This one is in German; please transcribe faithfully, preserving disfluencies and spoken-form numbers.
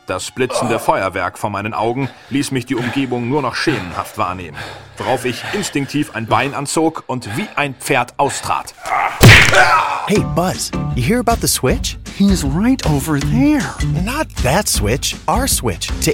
Das blitzende Feuerwerk vor meinen Augen ließ mich die Umgebung nur noch schemenhaft wahrnehmen, worauf ich instinktiv ein Bein anzog und wie ein Pferd austrat. Hey, Buzz, you hear about the switch? He's right over there. Not that switch, our switch. To